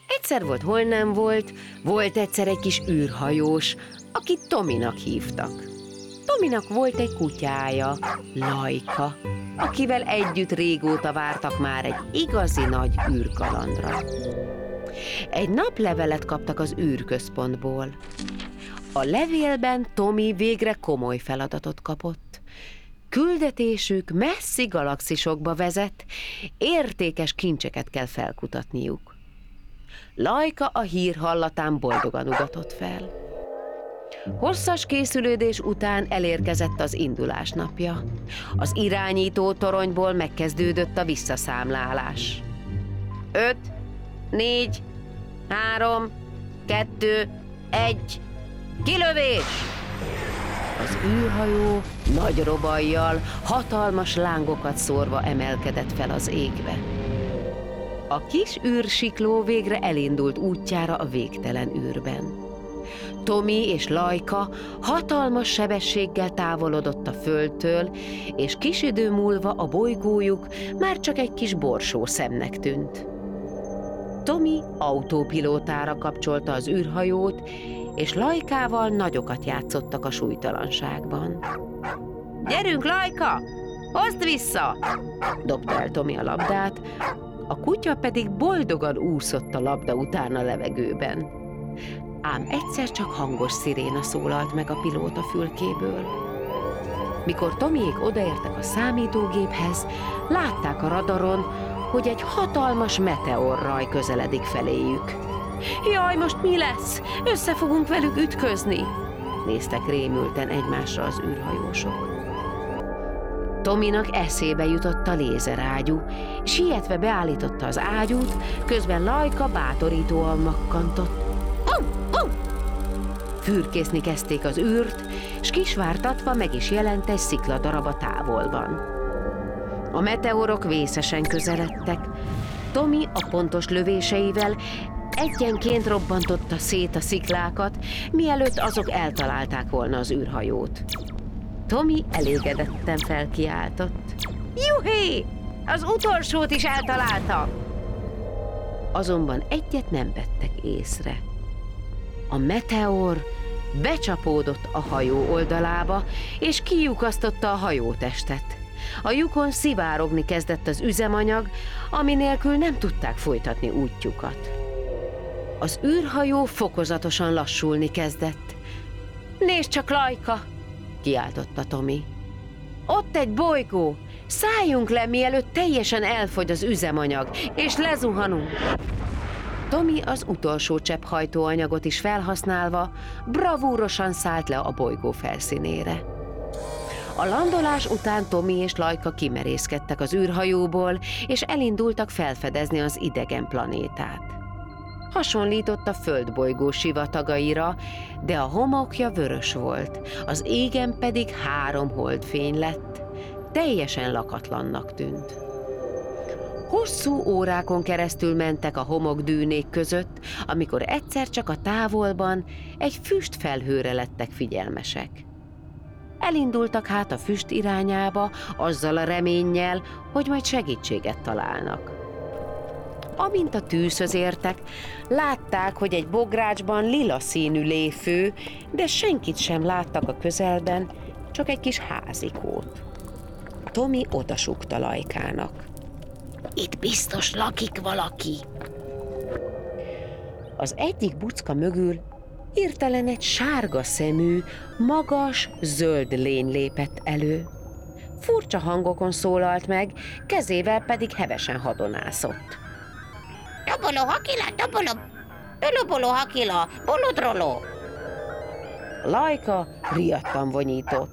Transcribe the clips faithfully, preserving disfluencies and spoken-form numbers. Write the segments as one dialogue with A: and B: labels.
A: Egyszer volt, hol nem volt, volt egyszer egy kis űrhajós, akit Tominak hívtak. Tominak volt egy kutyája, Lajka, akivel együtt régóta vártak már egy igazi nagy űrkalandra. Egy nap levelet kaptak az űrközpontból. A levélben Tomi végre komoly feladatot kapott. Küldetésük messzi galaxisokba vezet, értékes kincseket kell felkutatniuk. Lajka a hír hallatán boldogan ugatott fel. Hosszas készülődés után elérkezett az indulás napja. Az irányító toronyból megkezdődött a visszaszámlálás. Öt, négy, három, kettő, egy, kilövés! Az űrhajó nagy robajjal, hatalmas lángokat szórva emelkedett fel az égbe. A kis űrsikló végre elindult útjára a végtelen űrben. Tomi és Lajka hatalmas sebességgel távolodott a Földtől, és kis idő múlva a bolygójuk már csak egy kis borsó szemnek tűnt. Tomi autópilótára kapcsolta az űrhajót, és Lajkával nagyokat játszottak a súlytalanságban. Gyerünk, Lajka! Hozd vissza! Dobta el Tomi a labdát, a kutya pedig boldogan úszott a labda után a levegőben. Ám egyszer csak hangos sziréna szólalt meg a pilóta fülkéből. Mikor Tomiék odaértek a számítógéphez, látták a radaron, hogy egy hatalmas meteorraj közeledik feléjük. Jaj, most mi lesz? Össze fogunk velük ütközni! Néztek rémülten egymásra az űrhajósok. Tominak eszébe jutott a lézerágyú, sietve beállította az ágyút, közben Lajka bátorítóan makkantott. Fürkészni kezdték az űrt, s kisvártatva meg is jelent egy szikladarab a távolban. A meteorok vészesen közeledtek. Tomi a pontos lövéseivel egyenként robbantotta szét a sziklákat, mielőtt azok eltalálták volna az űrhajót. Tomi elégedetten felkiáltott. Juhé! Az utolsót is eltalálta! Azonban egyet nem vettek észre. A meteor becsapódott a hajó oldalába, és kilyukasztotta a hajótestet. A lyukon szivárogni kezdett az üzemanyag, ami nélkül nem tudták folytatni útjukat. Az űrhajó fokozatosan lassulni kezdett. Nézd csak, Lajka! Kiáltotta Tomi. Ott egy bolygó! Szálljunk le, mielőtt teljesen elfogy az üzemanyag, és lezuhanunk! Tomi az utolsó csepp hajtóanyagot is felhasználva bravúrosan szállt le a bolygó felszínére. A landolás után Tomi és Lajka kimerészkedtek az űrhajóból, és elindultak felfedezni az idegen planétát. Hasonlított a földbolygó sivatagaira, de a homokja vörös volt, az égen pedig három holdfény lett, teljesen lakatlannak tűnt. Hosszú órákon keresztül mentek a homokdűnék között, amikor egyszer csak a távolban egy füstfelhőre lettek figyelmesek. Elindultak hát a füst irányába, azzal a reménnyel, hogy majd segítséget találnak. Amint a tűzhöz értek, látták, hogy egy bográcsban lila színű léfő, de senkit sem láttak a közelben, csak egy kis házikót. Tomi odasúgta Lajkának. Itt biztos lakik valaki. Az egyik bucka mögül hirtelen egy sárga szemű, magas, zöld lény lépett elő. Furcsa hangokon szólalt meg, kezével pedig hevesen hadonászott.
B: Doboló hakila, doboló, doloboló hakila, bolodroló.
A: Lajka riadtan vonyított.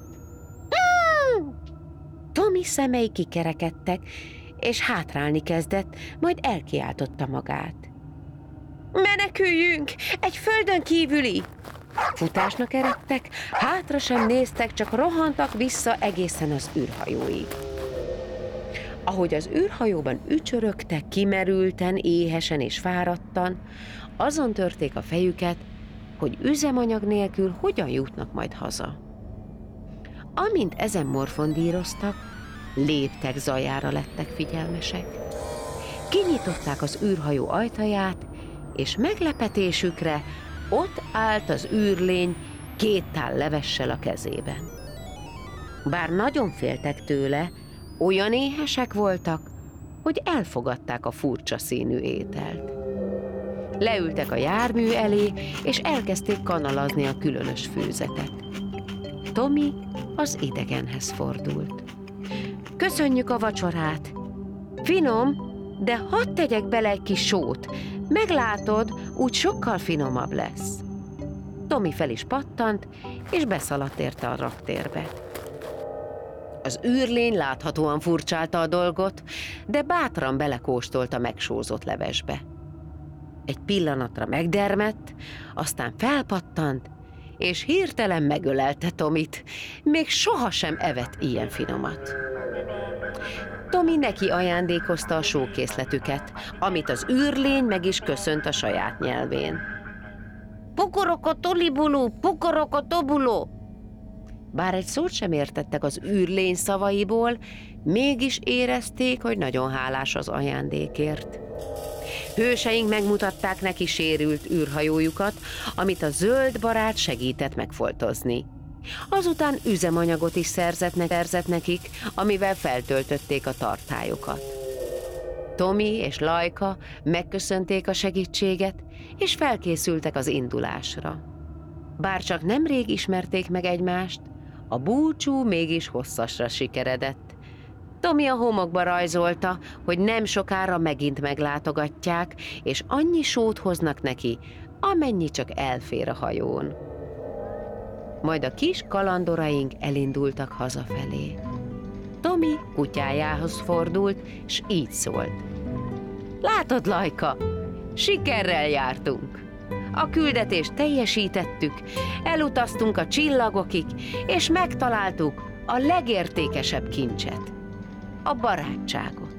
A: Tomi szemei kikerekedtek, és hátrálni kezdett, majd elkiáltotta magát. Meneküljünk! Egy földön kívüli! Futásnak eredtek, hátra sem néztek, csak rohantak vissza egészen az űrhajóig. Ahogy az űrhajóban ücsörögtek, kimerülten, éhesen és fáradtan, azon törték a fejüket, hogy üzemanyag nélkül hogyan jutnak majd haza. Amint ezen morfondíroztak, léptek zajára lettek figyelmesek. Kinyitották az űrhajó ajtaját, és meglepetésükre ott állt az űrlény két tál levessel a kezében. Bár nagyon féltek tőle, olyan éhesek voltak, hogy elfogadták a furcsa színű ételt. Leültek a jármű elé, és elkezdték kanalazni a különös főzetet. Tomi az idegenhez fordult. Köszönjük a vacsorát! Finom, de hadd tegyek bele egy kis sót. Meglátod, úgy sokkal finomabb lesz. Tomi fel is pattant, és beszaladt érte a raktérbe. Az űrlény láthatóan furcsálta a dolgot, de bátran belekóstolt a megsózott levesbe. Egy pillanatra megdermedt, aztán felpattant, és hirtelen megölelte Tomit. Még sohasem evett ilyen finomat. Tomi neki ajándékozta a sókészletüket, amit az űrlény meg is köszönt a saját nyelvén.
B: Pukorokotolibulú, pukorokotobuló.
A: Bár egy szót sem értettek az űrlény szavaiból, mégis érezték, hogy nagyon hálás az ajándékért. Hőseink megmutatták neki sérült űrhajójukat, amit a zöld barát segített megfoltozni. Azután üzemanyagot is szerzett, ne- szerzett nekik, amivel feltöltötték a tartályokat. Tomi és Lajka megköszönték a segítséget, és felkészültek az indulásra. Bár csak nemrég ismerték meg egymást, a búcsú mégis hosszasra sikeredett. Tomi a homokba rajzolta, hogy nem sokára megint meglátogatják, és annyi sót hoznak neki, amennyi csak elfér a hajón. Majd a kis kalandoraink elindultak hazafelé. Tomi kutyájához fordult, s így szólt. Látod, Lajka, sikerrel jártunk. A küldetést teljesítettük, elutaztunk a csillagokig, és megtaláltuk a legértékesebb kincset, a barátságot.